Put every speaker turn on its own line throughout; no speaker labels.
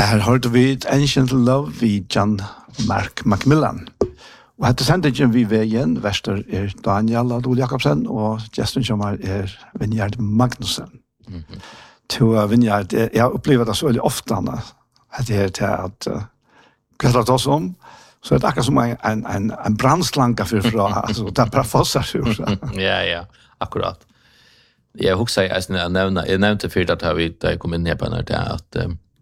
Her hørte vi Ancient Love i John Mark Macmillan. Og hette sendingen vi ved igjen, verster Daniel Adol Jakobsen, og gjesten som Vinjard Magnussen. Til Vinjard, jeg opplever det så veldig ofte, det her til at kvittet oss om, så det akkurat som en brandslanka fra, altså det bare fosser ur.
Ja, akkurat. Jeg husker jeg nevnte fyrt at da jeg kom inn her på en at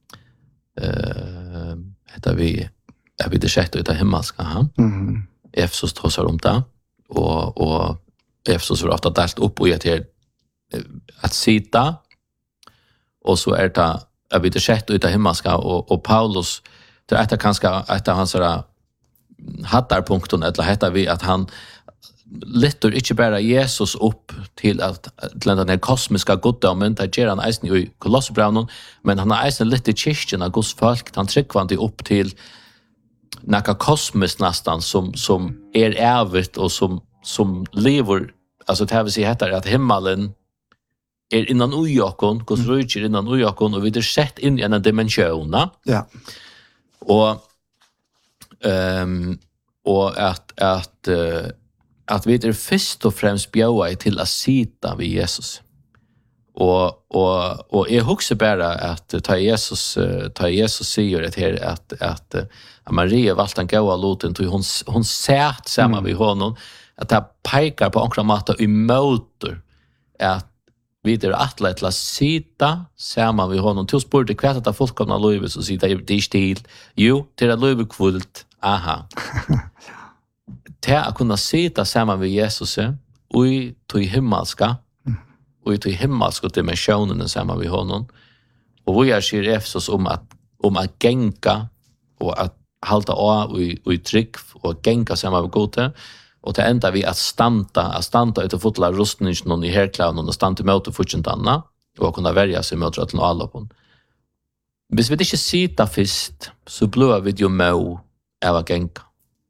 vi det skjett ut av himmelska Efesos trossar om det og Efesos var ofta delt opp og til at sita og så det vi det skjett ut av himmelska og Paulus det kanskje etter hans hattarpunkten eller vi at han lytter ikke bare Jesus opp til den kosmiska goddommen, det gjør han eisen i Kolossebrevnen, men han har eisen litt i kyrkjen av Guds folk, han trykker han opp til noe kosmisk nesten, som evigt og som lever, altså det vil si heter at himmelen innan ujokken, Guds rydger innan ujokken, og vi er sett inn i en dimensjon.
Ja.
Og at vi først og fremst bjøver til å sita ved Jesus. Og jeg husker bare at ta Jesus sier det her at Maria valgte en gode loten til hun satt sammen ved honom at det peker på akkurat måte i møter at vi atlet til å sita sammen ved honom til å spørre hva det fullkomne livet så sier det ikke til jo, til det livet kvult aha til å kunne sita sammen med Jesus og til himmelska og til himmelska dimensjonene sammen med honom og vi sier Efesos om at genka og at halta av og trygg og genka sammen med gode og til enda vi at standa ut og fotla rustningen i herklævnen og standa med til fortjentene og kunne verja seg med til alle hvis vi ikke sita først så blir vi jo med av å genka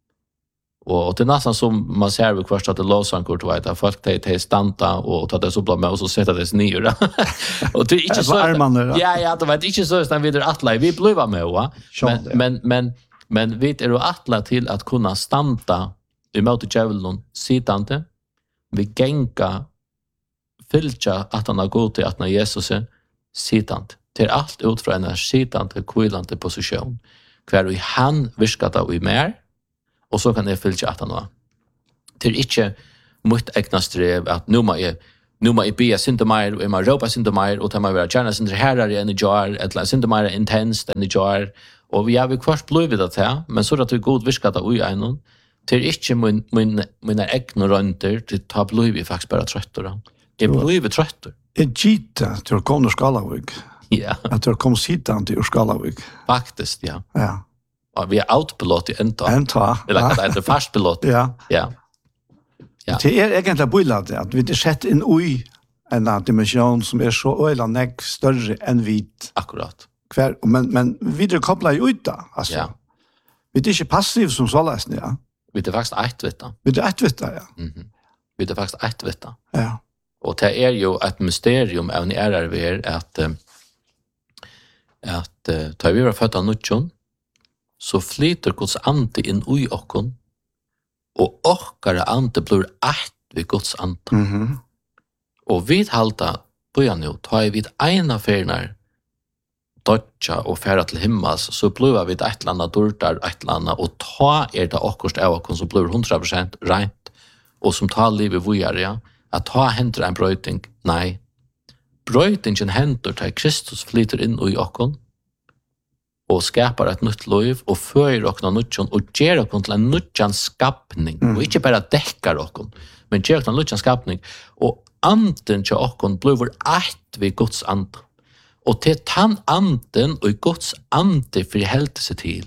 og det nesten som man ser ved først at det låsankort vet at folk de standa og tar det så bra med og så setter det snyer og det ikke så ja det vet ikke så vi atle vi blir med men vi jo atle til at kunne standa i møte djevelen sitande vi genka fylja at han har gått til at han Jesus sitande til alt ut fra en sitande kvilande posisjon hver vi han viskat av i mer og så kan jeg fylke at han var. Det ikke mitt egna strev at nå må jeg be syndemeir, og jeg må råpa syndemeir, og det må være gjerne synder herre enn i jar, eller syndemeir intenst enn i jar, og vi har kvart blivet det til, men så at vi god viskat av ui einon, det ikke mine egna rønter, det tar blivet faktisk bare trøtter. Jeg blivet trøtter.
Jeg gita til å komme til Skalavik.
Ja.
At du kom sitan til Skalavik.
Faktisk, ja.
Ja.
Og vi autopilot i enda. Eller det fastpilot.
Ja.
Ja.
Det egentlig bøylet at vi sett inn ui en dimensjon som så øyla nekk større enn vit.
Akkurat.
Men vi koblet jo ut da. Altså.
Ja.
Vi ikke passiv som såleisende, ja.
Vi faktisk eitvitta.
Vi eitvitta, ja.
Vi faktisk eitvitta.
Ja.
Og det jo et mysterium av en vi at da vi var født av Nuttjon, så flyter Guds ande inn i okken, og okkara ande blir ett ved Guds ande. Og vi halta på igjen jo, tar vi ena ferner dodja og færa til himmels, så blir vi et eller annet dårtar, et eller annet, og ta det akkurst av okken som blir 100% rent, og som tar livet vujere, ja, at ta henter en brøyting, nei. Brøytingen henter til Kristus flyter inn i okken, og skapar et nytt liv, og fører okna nuttjon, og gjør okna til en nuttjan skapning, og ikke bare dekkar okna, men gjør okna nuttjan skapning, og anden til okna blir ett ved Guds ande. Og til tann anden og Guds ande for helte seg til.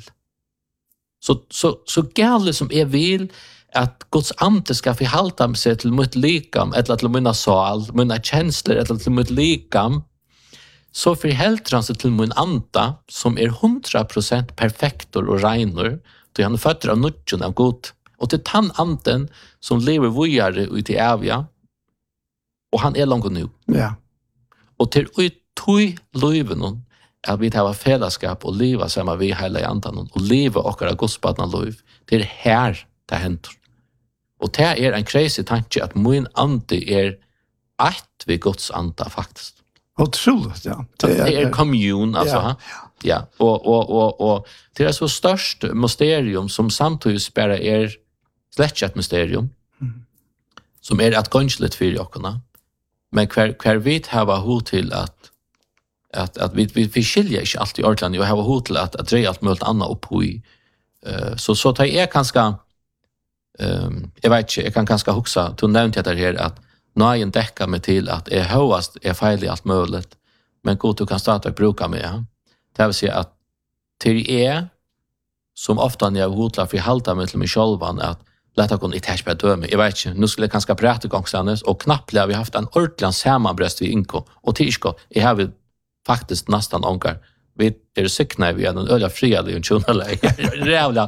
Så gale som jeg vil, at Guds ande skal forhalte seg til mitt likam, eller til mine sal, mine kjensler, eller til mitt likam, så forhelter han seg til min anda, som 100% perfektor og regner, til han føtter av nuttjon av god, og til tann anden som lever vujare ut i evja, og han langt nu.
Ja.
Og til ut tog løyven at vi tar fellesskap og liva sammen vi hele andan og liva okkara godspadna liv. Det her det henter. Og det en crazy tanke at min ande ett vi Guds anda faktisk.
Otroligt, ja.
Det kommun, alltså. Ja. Och det så störst mysterium som samtidigt bara slett ett mysterium. Som att gångsligt för jockorna. Men kvar vet har hot till att vi skiljer inte alltid i Orkland och har hot till att dra allt möjligt annat upp i. Så tar jag ganska jag vet inte, jag kan ganska huxa till nämnt det här att nøyen dekker meg til at jeg høyest feil i alt mulig, men god du kan starte å bruke meg. Ja? Det vil si at til som ofte når jeg hodler for jeg halter meg til meg selv, at lett å kunne ikke bare døme. Jeg vet ikke, nå skulle jeg kanskje prate gangstene, og knapt har vi haft en ordentlig sammenbrest ved Inko, og til ikke, jeg har vi faktisk nesten ånger. Vi sikne vi en øyla frialig og tjoneleg. Rævla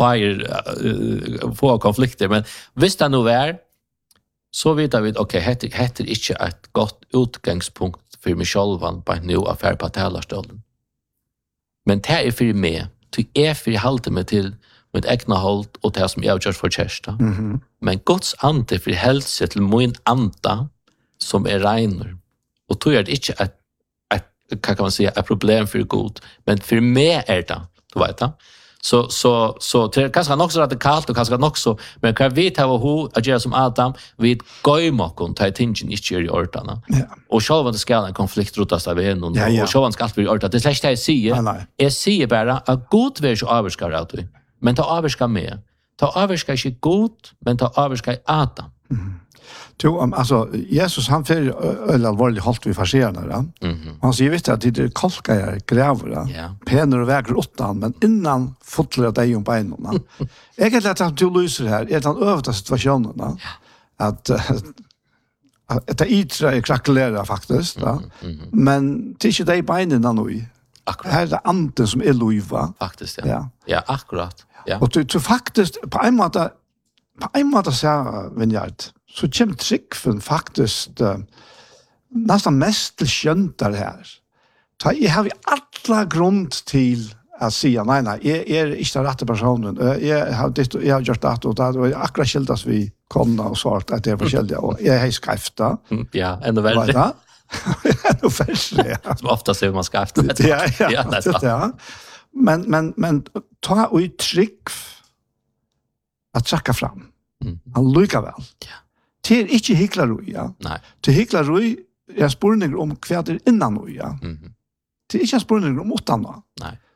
få konflikter, men hvis det nå så vet vi, okej, heter ikke et godt utgangspunkt for meg sjølvan på en ny affær på talerstolen. Men det for meg, det for jeg halte meg til mitt egna hold og det som jeg har gjort for kjæresta. Men Guds ande for helse til min anda som regner. Og det det ikke hva kan man si, et problem for Gud, men for meg det, du vet det. Så det kanske nog så radikalt och kanske nog så men kan vi ta och att göra som Adam vi goimokon ta tingen inte i ortarna. Och själva det ska en konflikt rotas av en och själva ska allt bli ortat. Det släckta jag säger. Jag säger bara att god vill ju avskar allt. Men ta avskar med. Ta avskar inte god men ta avskar Adam.
Alltså Jesus han för öl allvarligt halt vi farserna Han säger vet att det kalkar gräver penor och väger åttan men innan fotlar dig om benen. Jag har lärt att du löser här är den översta situationen att det yttre krackelera faktiskt men det är inte dig benen nu. Akkurat. Här är det anden som är lojva.
Faktiskt ja akkurat. Ja.
Och du faktiskt på en måte så Vinjard så kommer tryggfen faktisk nästan mest til skjøntar her. Jeg har alla grund til å si, nei, jeg ikke den rette personen. Jeg har gjort det, og det er akkurat skildes vi komna og svart at det er forskjellige, og jeg har skrifta.
Ja, enda verre.
Enda verre, ja.
Som ofta ser man skrifta.
Ja. Men ta og i trygg at trakka fram. Han lykker vel. Ja. Det er ikke hyklarui, ja.
Nei.
Det hyklarui er spurninger om hva det innan nu, ja. Det er ikke spurninger om utan nå.
Nei.